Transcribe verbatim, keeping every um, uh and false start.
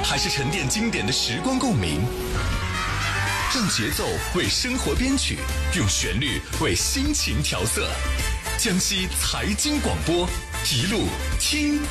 还是沉淀经典的时光共鸣？让节奏为生活编曲，用旋律为心情调色。江西财经广播，一路听